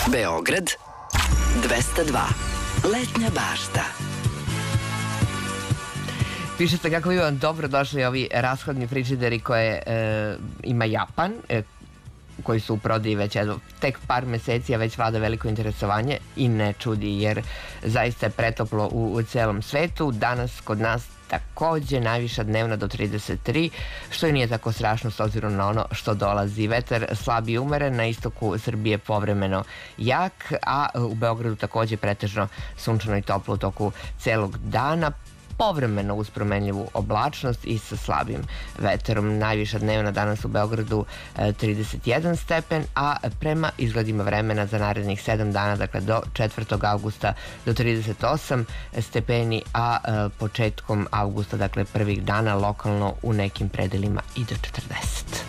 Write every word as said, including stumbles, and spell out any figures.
Beograd dvesta dva. Letnja bašta. Piše se kako bi vam dobro došli ovi rashodni frižideri koje e, ima Japan, e, koji su u prodaji već evo, tek par meseci, a već vlada veliko interesovanje i ne čudi jer zaista je pretoplo u, u celom svetu. Danas kod nas takođe najviša dnevna do trideset tri, što i nije tako strašno s obzirom na ono što dolazi. Vetar slab i umeren, na istoku Srbije povremeno jak, a u Beogradu takođe pretežno sunčano i toplo u toku celog dana, povremeno uz promenljivu oblačnost i sa slabim veterom. Najviša dnevna danas u Beogradu trideset jedan stepen, a prema izgledima vremena za narednih sedam dana, dakle do četvrtog avgusta do trideset osam stepeni, a početkom avgusta, dakle prvih dana lokalno u nekim predelima i do četrdeset.